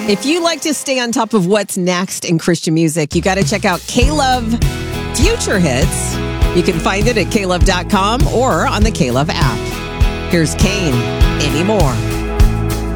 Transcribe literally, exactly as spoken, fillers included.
If you like to stay on top of what's next in Christian music, you got to check out K-Love Future Hits. You can find it at K love dot com or on the K-Love app. Here's Kane, Anymore.